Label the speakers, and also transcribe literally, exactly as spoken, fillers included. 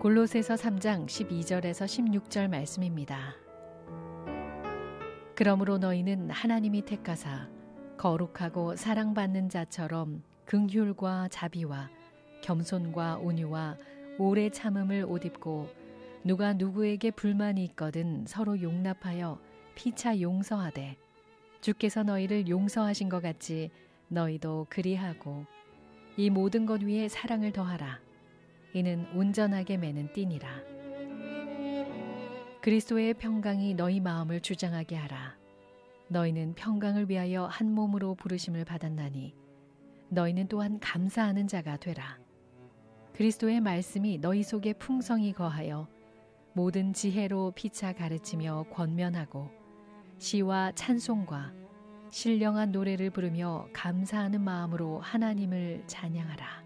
Speaker 1: 골로새서 삼 장 십이 절에서 십육 절 말씀입니다. 그러므로 너희는 하나님이 택하사 거룩하고 사랑받는 자처럼 긍휼과 자비와 겸손과 온유와 오래 참음을 옷 입고 누가 누구에게 불만이 있거든 서로 용납하여 피차 용서하되 주께서 너희를 용서하신 것 같이 너희도 그리하고 이 모든 것 위에 사랑을 더하라. 이는 온전하게 매는 띠니라. 그리스도의 평강이 너희 마음을 주장하게 하라. 너희는 평강을 위하여 한 몸으로 부르심을 받았나니 너희는 또한 감사하는 자가 되라. 그리스도의 말씀이 너희 속에 풍성히 거하여 모든 지혜로 피차 가르치며 권면하고 시와 찬송과 신령한 노래를 부르며 감사하는 마음으로 하나님을 찬양하라.